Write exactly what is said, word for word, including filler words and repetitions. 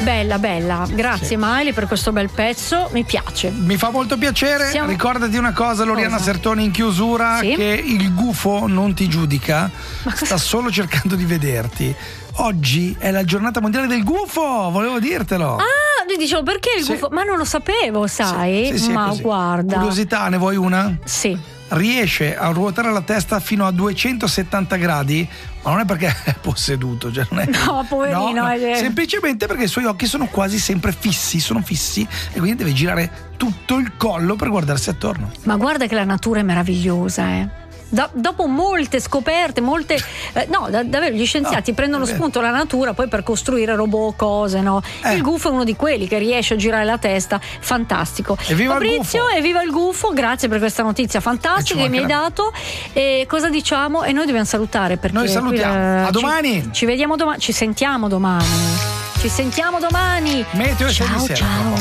Bella, bella. Grazie Sì. Miley per questo bel pezzo, mi piace. Mi fa molto piacere. Siamo- Ricordati una cosa, Loriana Cosa? Sertoni, in chiusura, Sì? che il gufo non ti giudica, Ma cosa- sta solo cercando di vederti. Oggi è la giornata mondiale del gufo, volevo dirtelo. Ah, noi dicevo perché il Sì. gufo? Ma non lo sapevo, sai? Sì, sì, è Ma così. guarda. Curiosità, ne vuoi una? Sì. Riesce a ruotare la testa fino a duecentosettanta gradi, ma non è perché è posseduto, cioè non è, No, poverino, no, no, è- semplicemente perché i suoi occhi sono quasi sempre fissi, sono fissi, e quindi deve girare tutto il collo per guardarsi attorno. Ma guarda che la natura è meravigliosa, eh. Da- dopo molte scoperte, molte eh, no, da- davvero gli scienziati No, prendono è vero. spunto dalla natura poi per costruire robot, cose, no? Eh. Il gufo è uno di quelli che riesce a girare la testa, fantastico. Evviva il Fabrizio, gufo! evviva il gufo, grazie per questa notizia E fantastica ci che mi hai mancherà. dato. E cosa diciamo? E noi dobbiamo salutare perché Noi salutiamo. eh, A ci- domani. Ci, vediamo domani, ci sentiamo domani. Ci sentiamo domani. Meteo e ciao, Segni Serra. ciao.